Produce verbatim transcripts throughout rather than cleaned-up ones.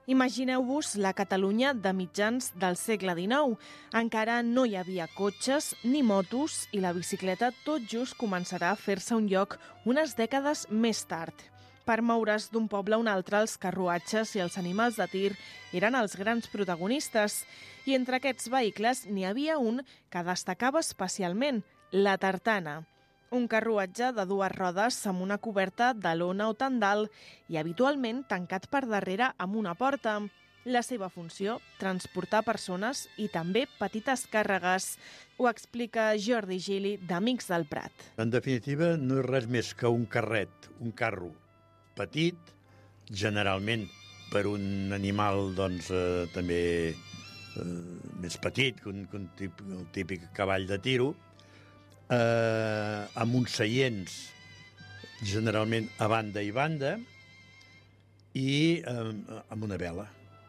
Imagineu-vos la Catalunya de mitjans del segle dinou. Encara no hi havia cotxes ni motos i la bicicleta tot just començarà a fer-se un lloc unes dècades més tard. Per moure's d'un poble a un altre, els carruatges i els animals de tir eren els grans protagonistes. I entre aquests vehicles n'hi havia un que destacava especialment, la tartana. Un carruatge de dues rodes amb una coberta de lona o tendal i habitualment tancat per darrere amb una porta. La seva funció, transportar persones i també petites càrregues. Ho explica Jordi Gili, d'Amics del Prat. En definitiva, no és res més que un carret, un carro petit, generalment per un animal doncs, eh, també eh, més petit que un, que un típic, el típic cavall de tiro, eh, amb uns seients generalment a banda i banda i eh, amb una vela.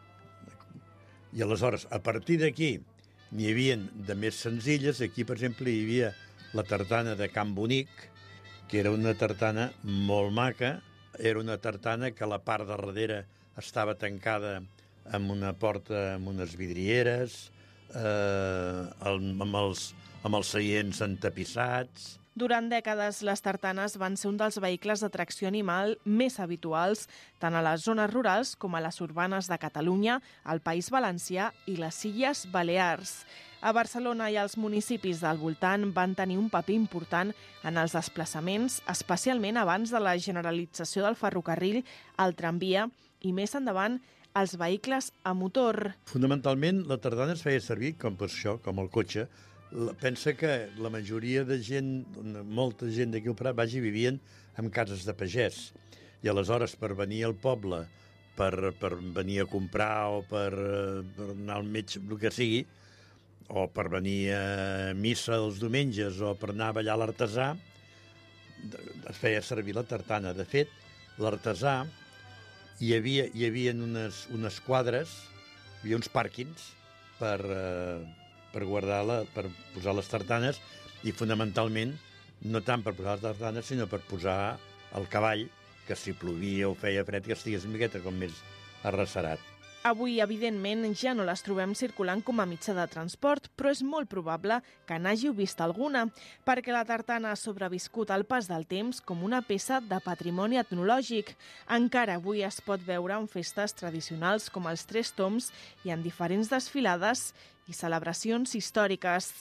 I aleshores, a partir d'aquí, n'hi havia de més senzilles. Aquí, per exemple, hi havia la tartana de Can Bonic, que era una tartana molt maca. Era una tartana que la part de darrere estava tancada amb una porta, amb unes vidrieres, eh, amb, els, amb els seients entapissats. Durant dècades, les tartanes van ser un dels vehicles de tracció animal més habituals tant a les zones rurals com a les urbanes de Catalunya, el País Valencià i les Illes Balears. A Barcelona i als municipis del voltant van tenir un paper important en els desplaçaments, especialment abans de la generalització del ferrocarril, el tramvia i més endavant els vehicles a motor. Fonamentalment, la tartana es feia servir com per això, com el cotxe. Pensa que la majoria de gent, molta gent d'aquí al Prat, vagi, vivien en cases de pagès. I aleshores, per venir al poble, per, per venir a comprar o per, per anar al metge, el que sigui, o per venir a missa els diumenges o per anar a ballar a l'artesà, es feia servir la tartana. De fet, l'artesà hi havia, hi havia unes, unes quadres, hi havia uns pàrquings per... Eh, per guardar-la, per posar les tartanes i fonamentalment no tant per posar les tartanes sinó per posar el cavall, que si plovia o feia fred que estigués una miqueta com més arrecerat. Avui, evidentment, ja no les trobem circulant com a mitjà de transport, però és molt probable que n'hàgiu vist alguna, perquè la tartana ha sobreviscut al pas del temps com una peça de patrimoni etnològic. Encara avui es pot veure en festes tradicionals com els Tres Tombs i en diferents desfilades i celebracions històriques.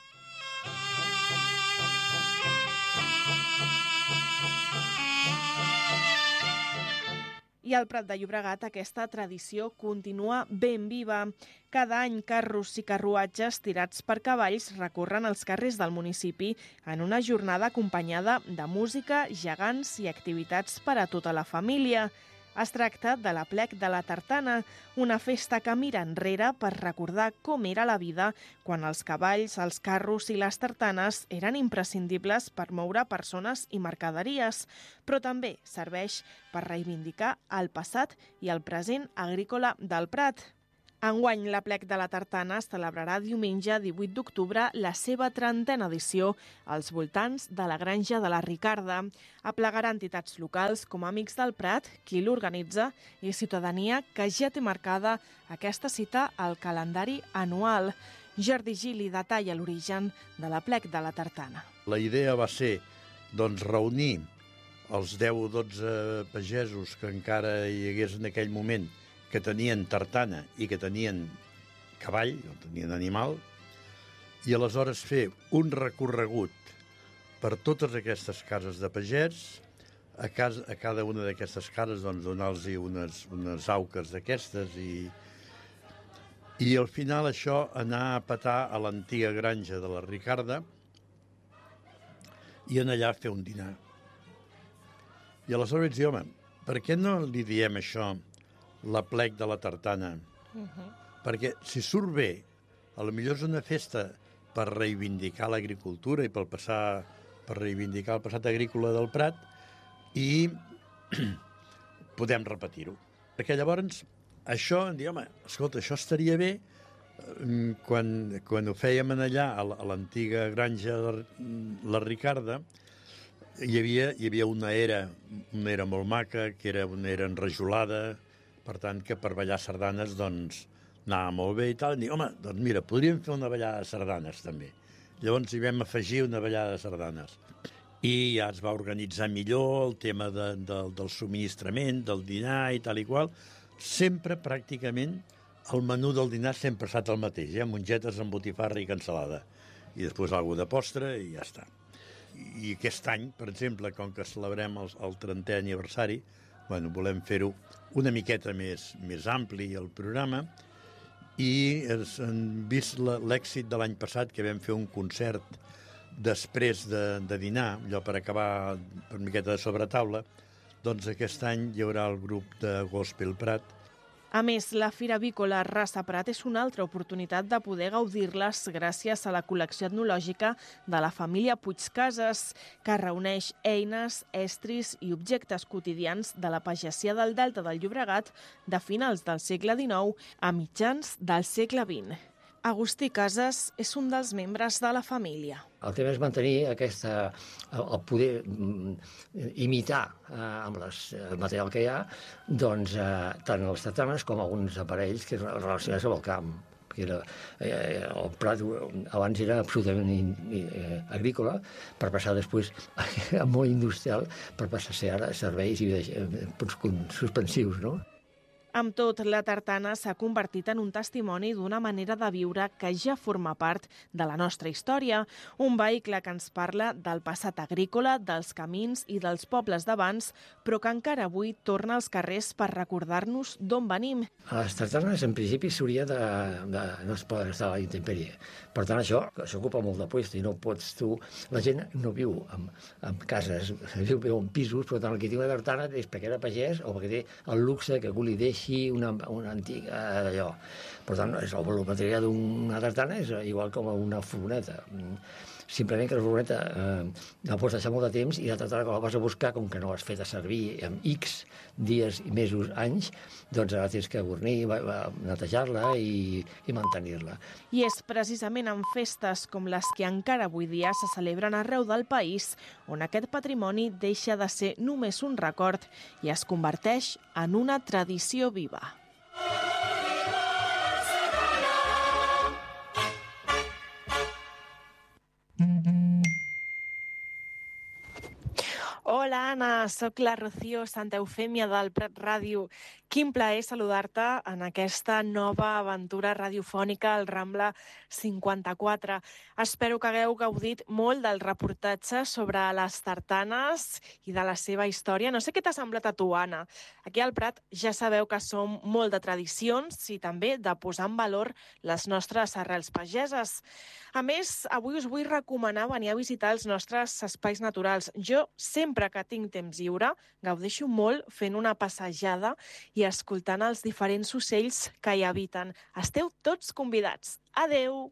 I al Prat de Llobregat aquesta tradició continua ben viva. Cada any carros i carruatges tirats per cavalls recorren els carrers del municipi en una jornada acompanyada de música, gegants i activitats per a tota la família. Es tracta de l'Aplec de la Tartana, una festa que mira enrere per recordar com era la vida quan els cavalls, els carros i les tartanes eren imprescindibles per moure persones i mercaderies, però també serveix per reivindicar el passat i el present agrícola del Prat. Enguany, l'Aplec de la Tartana es celebrarà diumenge divuit d'octubre la seva trentena edició als voltants de la Granja de la Ricarda. Aplegarà entitats locals com Amics del Prat, qui l'organitza, i ciutadania que ja té marcada aquesta cita al calendari anual. Jordi Gili detalla l'origen de l'Aplec de la Tartana. La idea va ser doncs, reunir els deu o dotze pagesos que encara hi hagués en aquell moment que tenien tartana i que tenien cavall, o tenien animal, i aleshores fer un recorregut per totes aquestes cases de pagès, a, casa, a cada una d'aquestes cases doncs, donar-los unes, unes auques d'aquestes i, i al final això anar a petar a l'antiga granja de la Ricarda i en allà fer un dinar. I aleshores vaig dir, home, per què no li diem això l'Aplec de la Tartana? Uh-huh. Perquè si surt bé, a lo millor és una festa per reivindicar l'agricultura i per, passar, per reivindicar el passat agrícola del Prat i podem repetir-ho. Perquè llavors això, em diu, home, escolta, això estaria bé quan, quan ho fèiem en allà, a l'antiga granja de la Ricarda, hi havia, hi havia una era, una era molt maca, que era una era enrajolada, Per tant, que per ballar sardanes, doncs, anava molt bé i tal. I dic, home, doncs mira, podríem fer una ballada de sardanes, també. Llavors hi vam afegir una ballada de sardanes. I ja es va organitzar millor el tema de, de, del subministrament, del dinar i tal i qual. Sempre, pràcticament, el menú del dinar sempre ha estat el mateix, eh? Mongetes amb botifarra i cansalada. I després alguna de postre i ja està. I aquest any, per exemple, com que celebrem el, el trentè aniversari, bueno, volem fer-ho una miqueta més, més ampli, el programa, i es, hem vist l'èxit de l'any passat, que vam fer un concert després de, de dinar, allò per acabar per una miqueta de sobretaula, doncs aquest any hi haurà el grup de Gospel Prat. A més, la Fira Avícola Rasa Prat és una altra oportunitat de poder gaudir-les gràcies a la col·lecció etnològica de la família Puigcases, que reuneix eines, estris i objectes quotidians de la pagesia del Delta del Llobregat de finals del segle dinou a mitjans del segle vint. Agustí Casas és un dels membres de la família. El tema és mantenir aquesta, el poder imitar eh, amb les, el material que hi ha, doncs, eh, tant les tartanes com alguns aparells que relacionats amb el camp. Perquè era, eh, el Prat abans era absolutament eh, agrícola, per passar després a molt industrial, per passar a ser ara serveis i eh, suspensius, no? Amb tot, la tartana s'ha convertit en un testimoni d'una manera de viure que ja forma part de la nostra història, un vehicle que ens parla del passat agrícola, dels camins i dels pobles d'abans, però que encara avui torna als carrers per recordar-nos d'on venim. A les tartanes, en principi, s'hauria de, de... no es poden estar a la intempèrie. Per tant, això, això ocupa molt de puesto i no pots tu... La gent no viu en, en cases, viu, viu en pisos, però tant el que té una tartana és perquè era pagès o perquè té el luxe que algú li deixi una, una antiga d'allò. Per tant, és el material d'una tartana és igual com una furgoneta. Simplement que la furgoneta eh, la pots deixar molt de temps i la tartana, quan la vas a buscar, com que no l'has fet a servir en X dies, mesos, anys, doncs ara tens que bornir, netejar-la i, i mantenir-la. I és precisament en festes com les que encara avui dia se celebren arreu del país on aquest patrimoni deixa de ser només un record i es converteix en una tradició viva. Hola, Anna, sóc la Rocío Santa Eufèmia del Prat Ràdio. Quin plaer saludar-te en aquesta nova aventura radiofònica al Rambla cinquanta-quatre. Espero que hagueu gaudit molt del reportatge sobre les tartanes i de la seva història. No sé què t'ha semblat a tu, Anna. Aquí al Prat ja sabeu que som molt de tradicions i també de posar en valor les nostres arrels pageses. A més, avui us vull recomanar venir a visitar els nostres espais naturals. Jo, sempre que tinc temps lliure, gaudeixo molt fent una passejada i escoltant els diferents ocells que hi habiten. Esteu tots convidats. Adeu!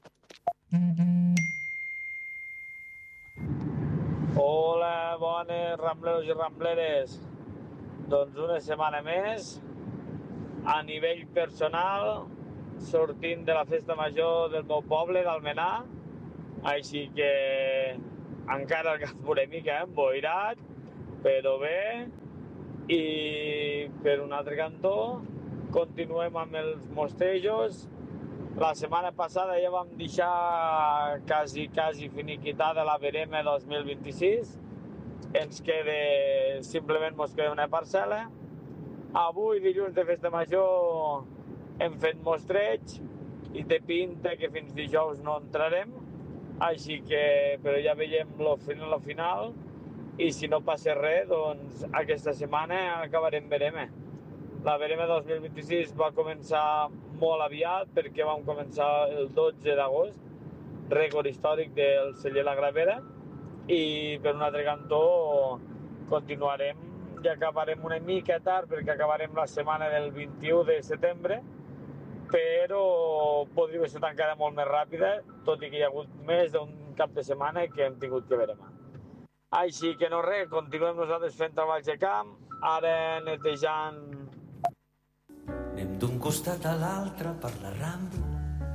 Hola, bones rambleros i rambleres. Doncs una setmana més, a nivell personal, sortint de la festa major del meu poble, d'Almenar, així que encara el cap una mica emboirat, però bé, i per un altre cantó continuem amb els mostejos. La setmana passada ja vam deixar quasi, quasi finiquitada la Verema dos mil vint-i-sis, ens queda, simplement mos queda una parcel·la. Avui, dilluns de festa major, hem fet mostreig i té pinta que fins dijous no entrarem, així que, però ja veiem el final, el final, i si no passa res, doncs aquesta setmana acabarem Verema. La Verema dos mil vint-i-sis va començar molt aviat perquè vam començar el dotze d'agost, rècord històric del celler La Gravera, i per un altre cantó continuarem i acabarem una mica tard perquè acabarem la setmana del vint-i-u de setembre, però podria ser tancada molt més ràpida, tot i que hi ha hagut més d'un cap de setmana que hem tingut que Verema. Així que no res, continuem nosaltres fent treballs de camp, ara netejant. Anem d'un costat a l'altre per la Rambla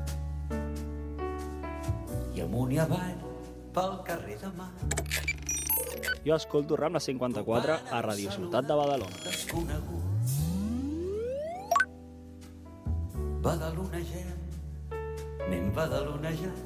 i amunt i avall pel carrer de Mar. Jo escolto Rambla cinquanta-quatre a Radio Ciutat de Badalona. Desconegut. badalonegem, anem badalonejant.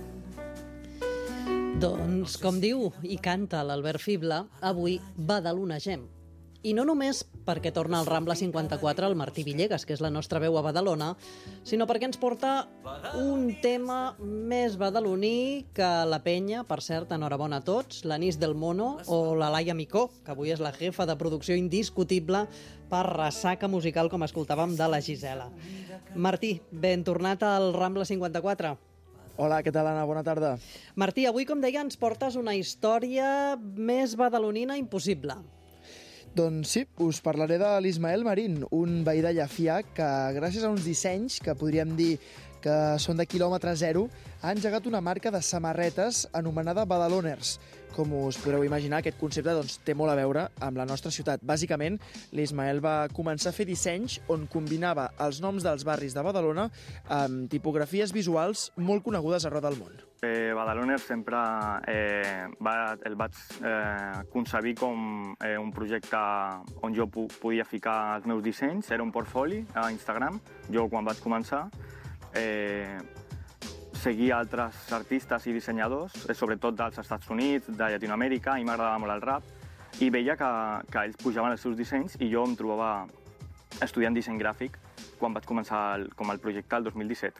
Doncs, com diu i canta l'Albert Fibla, avui badalonegem. I no només perquè torna al Rambla cinquanta-quatre el Martí Villegas, que és la nostra veu a Badalona, sinó perquè ens porta un tema més badaloní que la penya, per cert, enhorabona a tots, l'Anís del Mono o la Laia Micó, que avui és la jefa de producció indiscutible per Ressaca Musical, com escoltàvem, de la Gisela. Martí, ben tornat al Rambla cinquanta-quatre. Hola, què tal, Anna? Bona tarda. Martí, avui, com deia, ens portes una història més badalonina impossible. Doncs sí, us parlaré de l'Ismael Marín, un veí de Llefià que, gràcies a uns dissenys que podríem dir que són de quilòmetre zero, ha engegat una marca de samarretes anomenada Badaloners. Com us podreu imaginar, aquest concepte doncs, té molt a veure amb la nostra ciutat. Bàsicament, l'Ismael va començar a fer dissenys on combinava els noms dels barris de Badalona amb tipografies visuals molt conegudes arreu del món. Eh, Badaloners sempre eh, va, el vaig eh, concebir com eh, un projecte on jo podia ficar els meus dissenys, era un portfoli a Instagram. Jo, quan vaig començar, eh, seguia altres artistes i dissenyadors, sobretot dels Estats Units, de Llatinoamèrica, i m'agradava molt el rap, i veia que, que ells pujaven els seus dissenys i jo em trobava estudiant disseny gràfic quan vaig començar el, com el projecte el dos mil disset.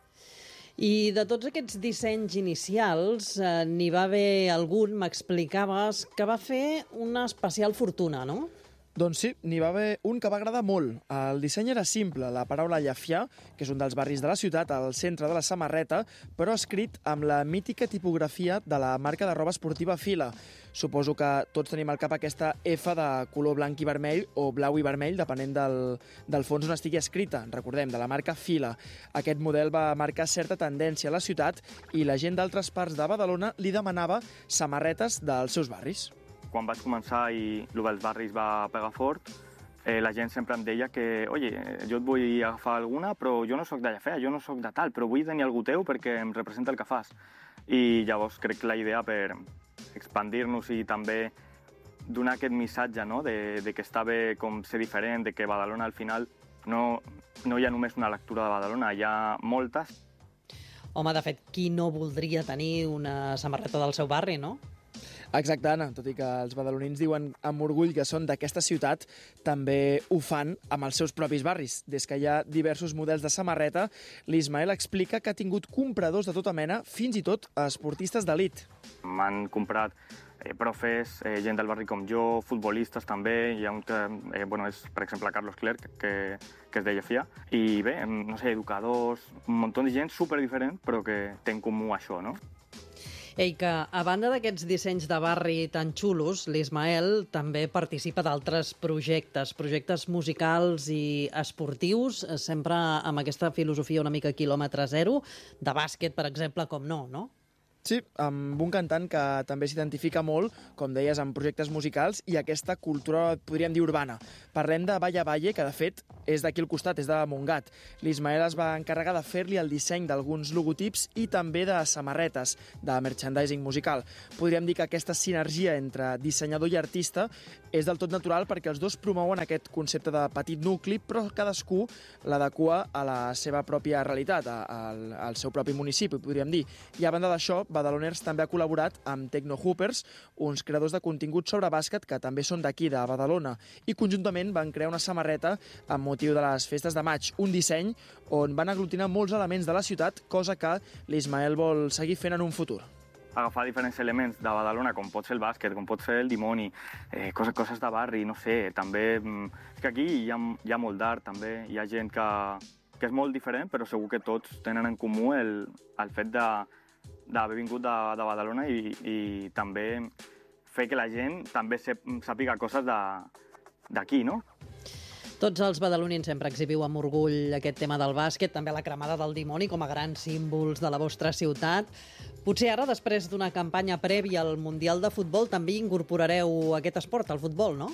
I de tots aquests dissenys inicials, eh, n'hi va haver algun, m'explicaves, que va fer una especial fortuna, no? Doncs sí, n'hi va haver un que va agradar molt. El disseny era simple, la paraula Llefià, que és un dels barris de la ciutat, al centre de la samarreta, però escrit amb la mítica tipografia de la marca de roba esportiva Fila. Suposo que tots tenim al cap aquesta F de color blanc i vermell o blau i vermell, depenent del, del fons on estigui escrita. Recordem, de la marca Fila. Aquest model va marcar certa tendència a la ciutat i la gent d'altres parts de Badalona li demanava samarretes dels seus barris. Quan vaig començar i el dels barris va pegar fort, eh, la gent sempre em deia que, oye, jo et vull agafar alguna, però jo no sóc de Llefià, jo no sóc de tal, però vull tenir algú teu perquè em representa el que fas. I llavors crec que la idea per expandir-nos i també donar aquest missatge, no?, de, de que està bé com ser diferent, de que Badalona al final no, no hi ha només una lectura de Badalona, hi ha moltes. Home, de fet, qui no voldria tenir una samarreta del seu barri, no? Exacte, Anna. Tot i que els badalonins diuen amb orgull que són d'aquesta ciutat, també ho fan amb els seus propis barris. Des que hi ha diversos models de samarreta, l'Ismael explica que ha tingut compradors de tota mena, fins i tot esportistes d'elit. M'han comprat eh, profes, eh, gent del barri com jo, futbolistes també. Hi ha un que, eh, bueno, és, per exemple, Carlos Clerc, que, que és de Llefià. I bé, no sé, educadors, un munt de gent superdiferent, però que té en comú això, no? Ei, que a banda d'aquests dissenys de barri tan xulos, l'Ismael també participa d'altres projectes, projectes musicals i esportius, sempre amb aquesta filosofia una mica quilòmetre zero, de bàsquet, per exemple, com no, no? Sí, amb un cantant que també s'identifica molt, com deies, amb projectes musicals i aquesta cultura, podríem dir, urbana. Parlem de Valle Valle, que de fet és d'aquí al costat, és de Montgat. L'Ismael es va encarregar de fer-li el disseny d'alguns logotips i també de samarretes, de merchandising musical. Podríem dir que aquesta sinergia entre dissenyador i artista és del tot natural perquè els dos promouen aquest concepte de petit nucli, però cadascú l'adequa a la seva pròpia realitat, al, al seu propi municipi, podríem dir. I a banda d'això, Badaloners també ha col·laborat amb Techno Hoopers, uns creadors de contingut sobre bàsquet que també són d'aquí, de Badalona, i conjuntament van crear una samarreta amb motiu de les festes de maig, un disseny on van aglutinar molts elements de la ciutat, cosa que l'Ismael vol seguir fent en un futur. Agafar diferents elements de Badalona, com pot ser el bàsquet, com pot ser el dimoni, eh, coses, coses de barri, no sé, també... És que aquí hi ha, hi ha molt d'art, també, hi ha gent que, que és molt diferent, però segur que tots tenen en comú el, el fet de d'haver vingut de, de Badalona i, i també fer que la gent també sàpiga coses d'aquí, no? Tots els badalonins sempre exhibiu amb orgull aquest tema del bàsquet, també la cremada del dimoni com a grans símbols de la vostra ciutat. Potser ara, després d'una campanya prèvia al Mundial de Futbol, també incorporareu aquest esport, el futbol, no?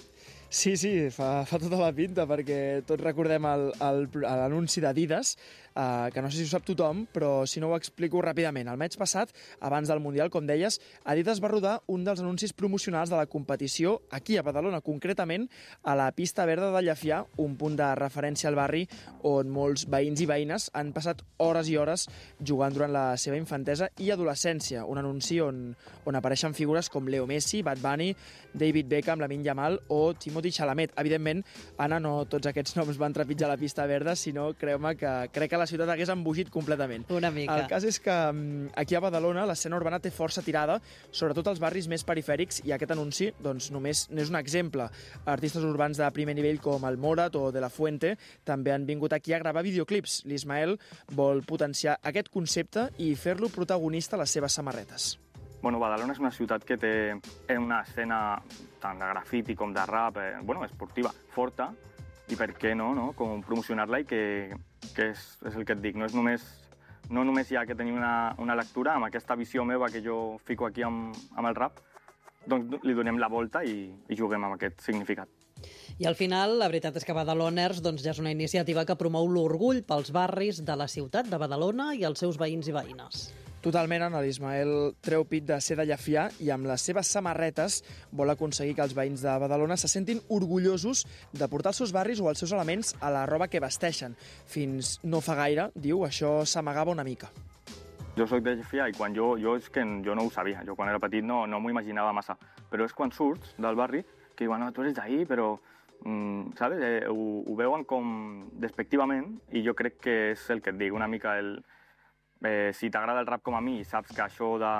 Sí, sí, fa, fa tota la pinta, perquè tots recordem l'anunci d'Adidas, eh, que no sé si ho sap tothom, però si no ho explico ràpidament. El maig passat, abans del Mundial, com deies, Adidas va rodar un dels anuncis promocionals de la competició aquí a Badalona, concretament a la pista verda de Llefià, un punt de referència al barri on molts veïns i veïnes han passat hores i hores jugant durant la seva infantesa i adolescència. Un anunci on, on apareixen figures com Leo Messi, Bad Bunny, David Beckham, Lamine Yamal o Timothy Chalamet. Evidentment, Anna, no tots aquests noms van trepitjar la pista verda, sinó creu-me que crec que la ciutat hagués embogit completament. Una mica. El cas és que aquí a Badalona l'escena urbana té força tirada, sobretot als barris més perifèrics, i aquest anunci doncs, només n'és un exemple. Artistes urbans de primer nivell com el Morat o De La Fuente també han vingut aquí a gravar videoclips. L'Ismael vol potenciar aquest concepte i fer-lo protagonista a les seves samarretes. Bueno, Badalona és una ciutat que té una escena tant de grafiti com de rap, eh, bueno, esportiva, forta, i per què no, no? Com promocionar-la i que, que és, és el que et dic, no és només, no només hi ha que tenir una, una lectura amb aquesta visió meva que jo fico aquí amb, amb el rap, doncs li donem la volta i, i juguem amb aquest significat. I al final, la veritat és que Badaloners doncs, ja és una iniciativa que promou l'orgull pels barris de la ciutat de Badalona i els seus veïns i veïnes. Totalment, Anna. L'Ismael treu pit de ser de Llefià i amb les seves samarretes vol aconseguir que els veïns de Badalona se sentin orgullosos de portar els seus barris o els seus elements a la roba que vesteixen. Fins no fa gaire, diu, això s'amagava una mica. Jo soc de Llefià i quan jo, jo és que jo no ho sabia. Jo quan era petit no, no m'ho imaginava massa. Però és quan surts del barri que diuen, no, tu eres d'ahí, però mm, ¿sabes? Eh, ho, ho veuen com despectivament i jo crec que és el que et dic, una mica el... Eh, si t'agrada el rap com a mi i saps que això de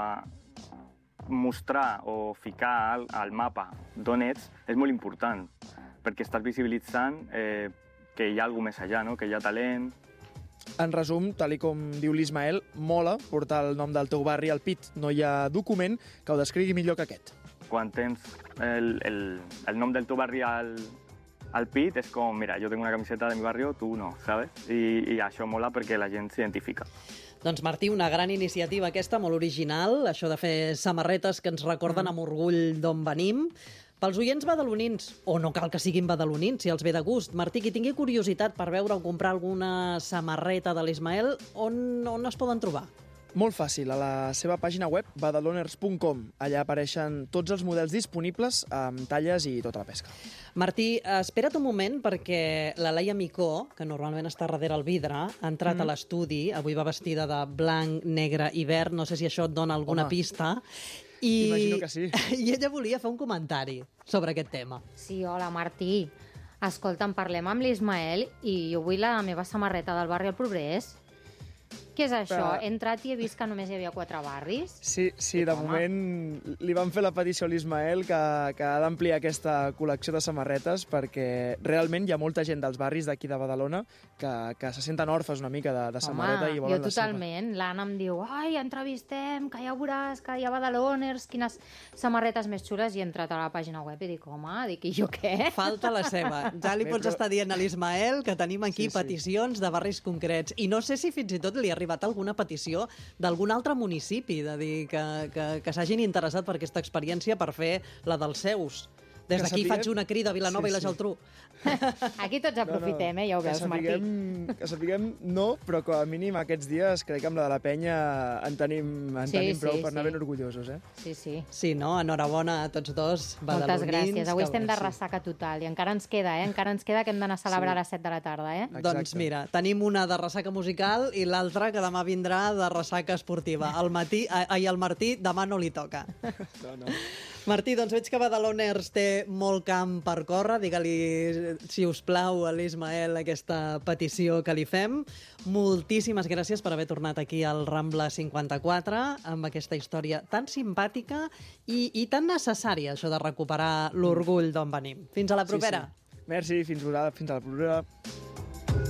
mostrar o ficar al, al mapa d'on ets és molt important, perquè estàs visibilitzant eh, que hi ha alguna més allà, no? Que hi ha talent. En resum, tal i com diu l'Ismael, mola portar el nom del teu barri al pit. No hi ha document que ho descrigui millor que aquest. Quan tens el, el, el nom del teu barri al, al pit, és com, mira, jo tengo una camiseta de mi barrio, tu no, ¿sabes? I, i això mola perquè la gent s'identifica. Doncs Martí, una gran iniciativa aquesta, molt original, això de fer samarretes que ens recorden amb orgull d'on venim. Pels oients badalonins, o no cal que siguin badalonins, si els ve de gust. Martí, qui tingui curiositat per veure o comprar alguna samarreta de l'Ismael, on, on es poden trobar? Molt fàcil, a la seva pàgina web, badaloners punt com. Allà apareixen tots els models disponibles amb talles i tota la pesca. Martí, espera't un moment perquè la Laia Micó, que normalment està darrere el vidre, ha entrat mm. a l'estudi, avui va vestida de blanc, negre i verd, no sé si això et dona alguna Home, pista. I... Imagino que sí. I ella volia fer un comentari sobre aquest tema. Sí, hola Martí. Escolta'm, parlem amb l'Ismael i jo vull la meva samarreta del barri al Progrés. Què és això? Però... He entrat i he vist que només hi havia quatre barris? Sí, sí, de moment li van fer la petició a l'Ismael que, que ha d'ampliar aquesta col·lecció de samarretes perquè realment hi ha molta gent dels barris d'aquí de Badalona que, que se senten orfes una mica de, de samarreta Home, i volen jo la seva. totalment. L'Anna em diu, ai, entrevistem, que ja veuràs, que hi ha badaloners, quines samarretes més xules, i he entrat a la pàgina web i dic, home, dic, i jo què? Falta la seva. Ja li Bé, pots però... estar dient a l'Ismael que tenim aquí Sí, sí. peticions de barris concrets. I no sé si fins i tot li ha arribat alguna petició d'algun altre municipi, de dir que, que, que s'hagin interessat per aquesta experiència per fer la dels seus. Des Que d'aquí sapiguem- faig una crida a Vilanova Sí, i la sí. Geltrú. Aquí tots aprofitem, eh? Ja ho que veus, Martí. sapiguem, que sapiguem no, però com a mínim aquests dies crec que amb la de la penya en tenim, en Sí, tenim prou sí, per anar sí. ben orgullosos, eh? Sí, sí. Sí, no? Enhorabona a tots dos badalonins. Moltes gràcies. Avui que- estem de sí. ressaca total i encara ens queda, eh? Encara ens queda que hem d'anar a celebrar Sí. a les set de la tarda, eh? Exacte. Doncs mira, tenim una de ressaca musical i l'altra que demà vindrà de ressaca esportiva. Al matí, ai, al Martí demà no li toca. No, no. Martí, doncs veig que Badaloners té molt camp per córrer. Digue-li, si us plau, a l'Ismael aquesta petició que li fem. Moltíssimes gràcies per haver tornat aquí al Rambla cinquanta-quatre amb aquesta història tan simpàtica i, i tan necessària, això de recuperar l'orgull d'on venim. Fins a la propera. Sí, sí. Merci, fins, fins a la propera.